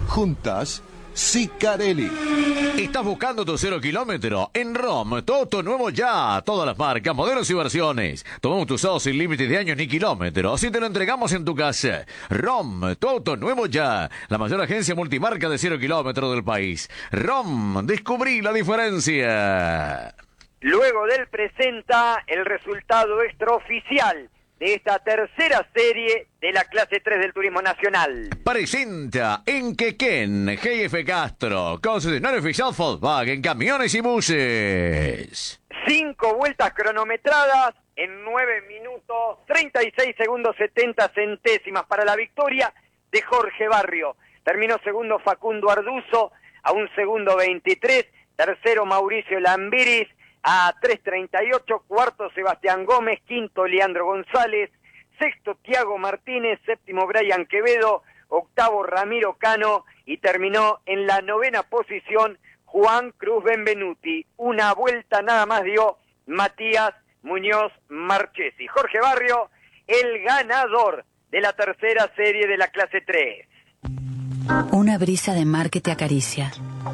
Juntas, Sicarelli. ¿Estás buscando tu 0 kilómetro? En ROM, tu auto nuevo ya. Todas las marcas, modelos y versiones. Tomamos tu usado sin límite de años ni kilómetros y te lo entregamos en tu casa. ROM, tu auto nuevo ya. La mayor agencia multimarca de 0 kilómetros del país. ROM, descubrí la diferencia. Luego del presenta el resultado extraoficial de esta tercera serie de la clase 3 del Turismo Nacional. Presenta en Quequén, GF Castro, concesionario oficial Volkswagen, camiones y buses. 5 vueltas cronometradas en 9 minutos, 36 segundos 70 centésimas para la victoria de Jorge Barrio. Terminó segundo Facundo Arduzo a 1 segundo 23, tercero Mauricio Lambiris a 3.38, cuarto Sebastián Gómez, quinto Leandro González, sexto Tiago Martínez, séptimo Brian Quevedo, octavo Ramiro Cano y terminó en la novena posición Juan Cruz Benvenuti. Una vuelta nada más dio Matías Muñoz Marchesi. Jorge Barrio, el ganador de la tercera serie de la clase 3. Una brisa de mar que te acaricia.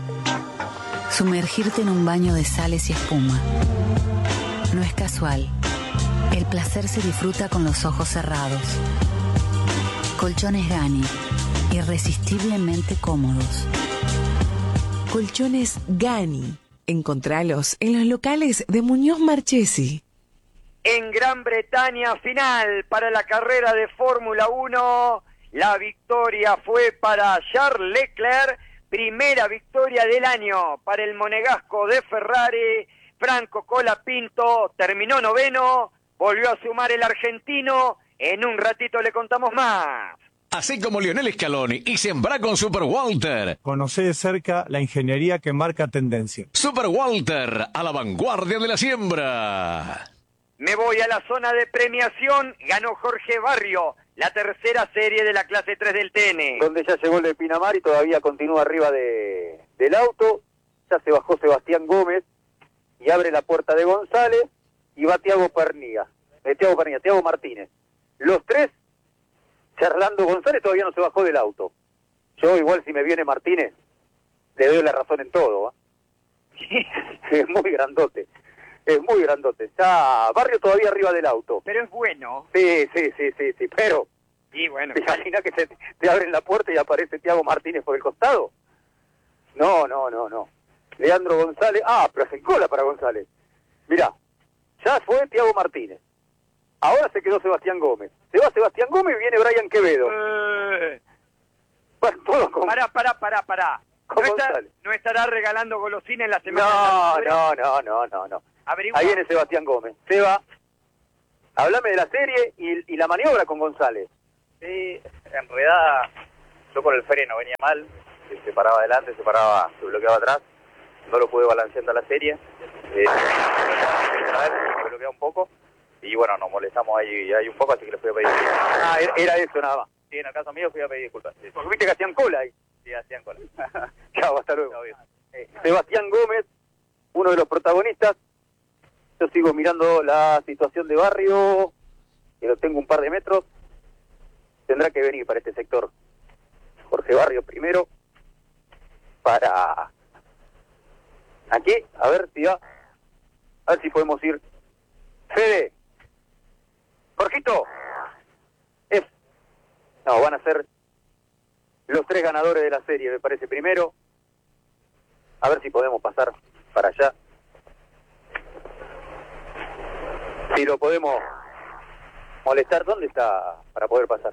Sumergirte en un baño de sales y espuma. No es casual. El placer se disfruta con los ojos cerrados. Colchones Gani, irresistiblemente cómodos. Colchones Gani. Encontralos en los locales de Muñoz Marchesi. En Gran Bretaña, final para la carrera de Fórmula 1. La victoria fue para Charles Leclerc. Primera victoria del año para el monegasco de Ferrari. Franco Colapinto terminó noveno, volvió a sumar el argentino. En un ratito le contamos más. Así como Lionel Scaloni y sembra con Super Walter. Conocé de cerca la ingeniería que marca tendencia. Super Walter, a la vanguardia de la siembra. Me voy a la zona de premiación. Ganó Jorge Barrio la tercera serie de la clase 3 del TN. Donde ya llegó el de Pinamar y todavía continúa arriba del auto. Ya se bajó Sebastián Gómez y abre la puerta de González y va Tiago Martínez. Los tres charlando. González todavía no se bajó del auto. Yo igual si me viene Martínez le doy la razón en todo. Es muy grandote. Es muy grandote. Está Barrio todavía arriba del auto. Pero es bueno. Sí, pero... Y bueno, ¿te imaginas que te abren la puerta y aparece Tiago Martínez por el costado? No. Leandro González... pero hacen cola para González. Mirá, ya fue Tiago Martínez. Ahora se quedó Sebastián Gómez. Se va Sebastián Gómez y viene Brian Quevedo. Bueno, todo con... Pará. ¿No estará regalando golosina en la semana? No. Averigua. Ahí viene Sebastián Gómez. Seba, háblame de la serie y la maniobra con González. Sí, en realidad yo con el freno venía mal, se paraba adelante, se bloqueaba atrás, no lo pude balanceando a la serie, se bloqueaba un poco y bueno, nos molestamos ahí un poco, así que le fui a pedir disculpas. Era eso nada más. Sí, en el caso mío fui a pedir disculpas. Sí. Porque viste que hacían cola ahí. Sí, hacían cola. Chao, hasta luego. Sebastián Gómez, uno de los protagonistas. Yo sigo mirando la situación de Barrio, que lo tengo un par de metros. Tendrá que venir para este sector Jorge Barrio primero, para aquí, a ver si podemos ir. Fede, Jorgito, van a ser los tres ganadores de la serie, me parece, primero. A ver si podemos pasar para allá. Si lo podemos molestar, ¿dónde está para poder pasar?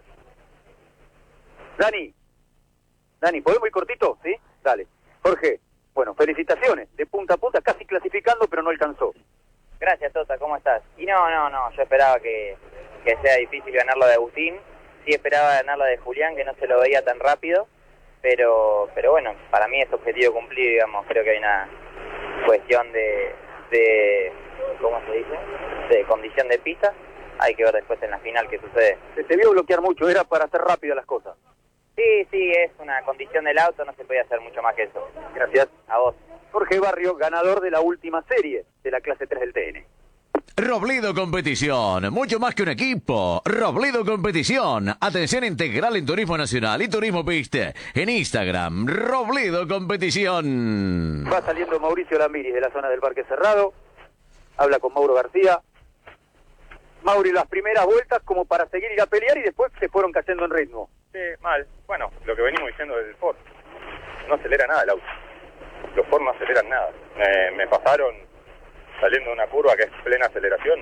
Dani, ¿podemos ir cortito? ¿Sí? Dale. Jorge, bueno, felicitaciones, de punta a punta, casi clasificando, pero no alcanzó. Gracias, Tota, ¿cómo estás? Y no, yo esperaba que sea difícil ganar la de Agustín, sí esperaba ganar la de Julián, que no se lo veía tan rápido, pero bueno, para mí es objetivo cumplido, digamos, creo que hay una cuestión de ¿cómo se dice? De condición de pista, hay que ver después en la final qué sucede. Se vio bloquear mucho, era para hacer rápidas las cosas. Sí, es una condición del auto, no se podía hacer mucho más que eso. Gracias. A vos. Jorge Barrio, ganador de la última serie de la clase 3 del TN. Robledo Competición, mucho más que un equipo. Robledo Competición, atención integral en turismo nacional y turismo pista. En Instagram, Robledo Competición. Va saliendo Mauricio Lambiris de la zona del Parque Cerrado, habla con Mauro García. Mauri, las primeras vueltas como para seguir ir a pelear y después se fueron cayendo en ritmo. Sí, mal. Bueno, lo que venimos diciendo desde el Ford. No acelera nada el auto. Los Ford no aceleran nada. Me pasaron saliendo de una curva que es plena aceleración.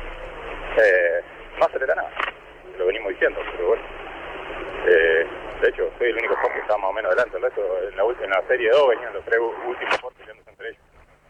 No acelera nada. Lo venimos diciendo, pero bueno. De hecho, soy el único Ford que está más o menos adelante. El resto, en la serie 2 venían los 3 últimos Ford peleándose entre ellos.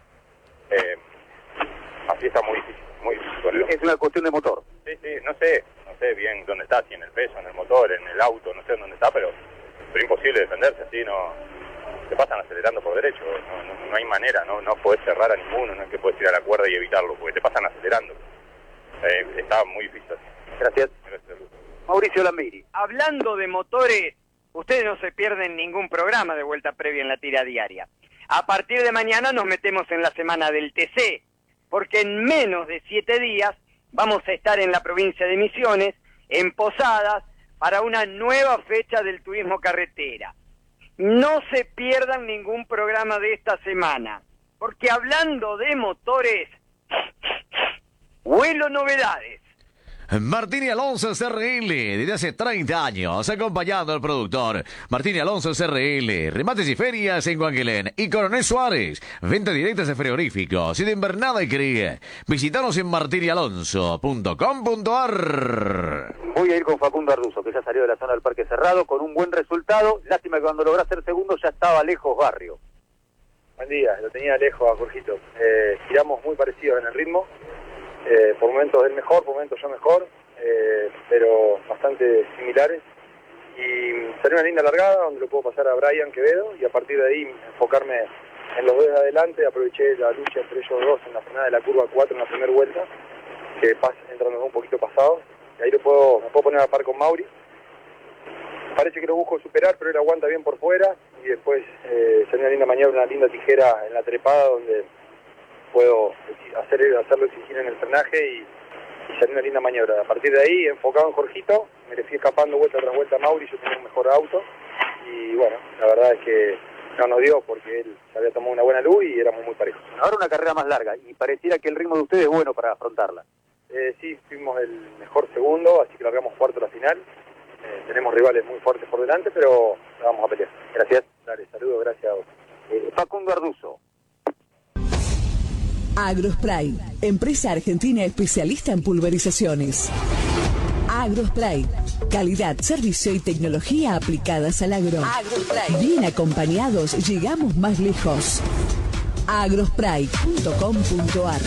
Así está muy difícil. Es una cuestión de motor. Sí, no sé bien dónde está, si en el peso, en el motor, en el auto, no sé dónde está, pero imposible defenderse así, no te pasan acelerando por derecho, no hay manera, no podés cerrar a ninguno, no es que podés tirar la cuerda y evitarlo, porque te pasan acelerando. Está muy difícil así. Gracias. Mauricio Lambiri. Hablando de motores, ustedes no se pierden ningún programa de Vuelta Previa en la Tira Diaria. A partir de mañana nos metemos en la semana del TC, porque en menos de 7 días vamos a estar en la provincia de Misiones, en Posadas, para una nueva fecha del turismo carretera. No se pierdan ningún programa de esta semana, porque hablando de motores, vuelo novedades. Martín Alonso CRL, desde hace 30 años, acompañando al productor. Martín Alonso CRL, remates y ferias en Guanguelén y Coronel Suárez. Venta directas de frigoríficos y de invernada y cría. Visítanos en martinialonso.com.ar. Voy a ir con Facundo Arduzo, que ya salió de la zona del Parque Cerrado con un buen resultado. Lástima que cuando logró ser segundo ya estaba lejos Barrio. Buen día, lo tenía lejos a Jorgito. Giramos muy parecidos en el ritmo. Por momentos él mejor, por momentos yo mejor, pero bastante similares. Y salió una linda largada donde lo puedo pasar a Brian Quevedo y a partir de ahí enfocarme en los dos de adelante. Aproveché la lucha entre ellos dos en la frenada de la curva 4 en la primera vuelta, que entran los dos un poquito pasados. Y ahí me puedo poner a par con Mauri. Parece que lo busco superar, pero él aguanta bien por fuera. Y después salió una linda maniobra, una linda tijera en la trepada donde puedo hacerlo exigir en el frenaje y salió una linda maniobra. A partir de ahí, enfocado en Jorgito, me le fui escapando vuelta tras vuelta a Mauri, yo tenía un mejor auto y bueno, la verdad es que no nos dio porque él se había tomado una buena luz y éramos muy parejos. Ahora una carrera más larga y pareciera que el ritmo de ustedes es bueno para afrontarla. Sí, fuimos el mejor segundo, así que largamos cuarto a la final. Tenemos rivales muy fuertes por delante, pero la vamos a pelear. Gracias. Dale, saludos, gracias a vos. Facundo Arduzo. Agrospray, empresa argentina especialista en pulverizaciones. Agrospray, calidad, servicio y tecnología aplicadas al agro. Agrospray. Bien acompañados, llegamos más lejos. agrospray.com.ar.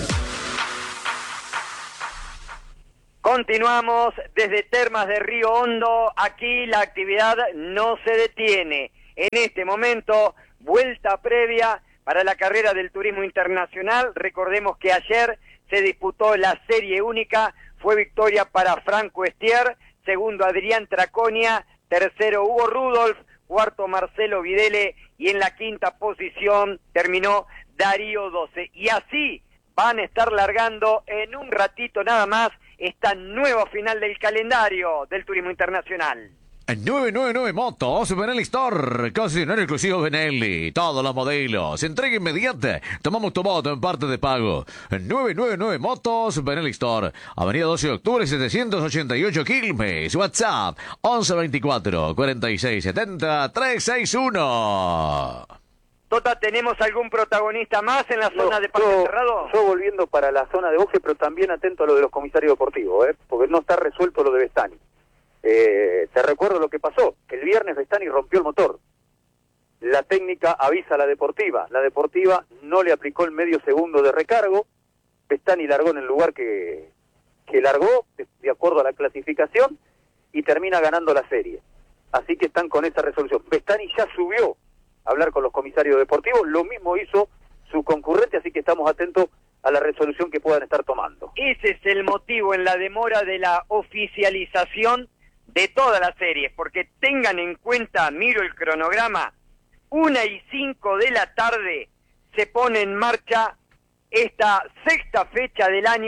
Continuamos desde Termas de Río Hondo. Aquí la actividad no se detiene. En este momento, vuelta previa para la carrera del turismo internacional. Recordemos que ayer se disputó la serie única. Fue victoria para Franco Estier, segundo Adrián Traconia, tercero Hugo Rudolf, cuarto Marcelo Videle y en la quinta posición terminó Darío 12. Y así van a estar largando en un ratito nada más esta nueva final del calendario del turismo internacional. 999 Motos, Benelli Store, concesionario exclusivo Benelli, todos los modelos, entrega inmediata, tomamos tu moto en parte de pago. 999 Motos, Benelli Store, avenida 12 de octubre 788 Quilmes, WhatsApp 1124 4670 361. Tota, ¿tenemos algún protagonista más en la zona de Parque Cerrado? Yo volviendo para la zona de boxe, pero también atento a lo de los comisarios deportivos, porque no está resuelto lo de Bestani. Te recuerdo lo que pasó, que el viernes Bestani rompió el motor. La técnica avisa a la deportiva no le aplicó el medio segundo de recargo. Bestani largó en el lugar que largó, de acuerdo a la clasificación, y termina ganando la serie. Así que están con esa resolución. Bestani ya subió a hablar con los comisarios deportivos, lo mismo hizo su concurrente, así que estamos atentos a la resolución que puedan estar tomando. Ese es el motivo en la demora de la oficialización de todas las series, porque tengan en cuenta, miro el cronograma, 1:05 de la tarde se pone en marcha esta sexta fecha del año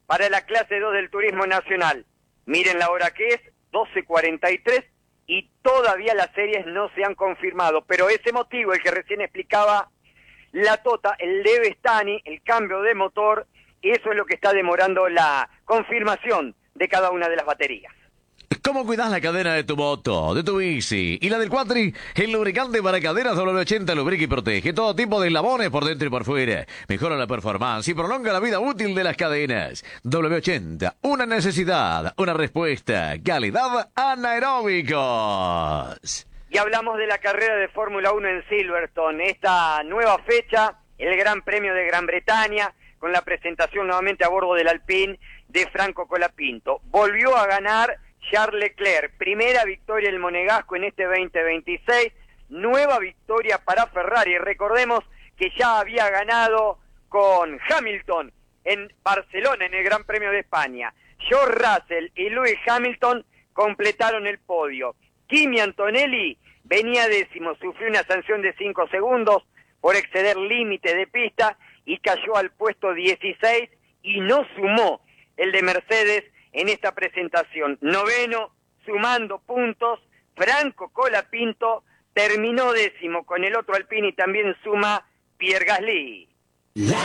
para la clase 2 del Turismo Nacional. Miren la hora que es, 12:43, y todavía las series no se han confirmado, pero ese motivo, el que recién explicaba la Tota, el de Bestani, el cambio de motor, eso es lo que está demorando la confirmación de cada una de las baterías. ¿Cómo cuidas la cadena de tu moto, de tu bici y la del Quattri? El lubricante para cadenas W80 lubrica y protege todo tipo de eslabones por dentro y por fuera. Mejora la performance y prolonga la vida útil de las cadenas. W80, una necesidad, una respuesta. Calidad anaeróbicos. Y hablamos de la carrera de Fórmula 1 en Silverstone. Esta nueva fecha, el Gran Premio de Gran Bretaña, con la presentación nuevamente a bordo del Alpine de Franco Colapinto. Volvió a ganar Charles Leclerc, primera victoria del Monegasco en este 2026, nueva victoria para Ferrari. Recordemos que ya había ganado con Hamilton en Barcelona en el Gran Premio de España. George Russell y Lewis Hamilton completaron el podio. Kimi Antonelli venía décimo, sufrió una sanción de 5 segundos por exceder límite de pista y cayó al puesto 16 y no sumó el de Mercedes en esta presentación. Noveno, sumando puntos, Franco Colapinto terminó décimo con el otro Alpine y también suma Pierre Gasly.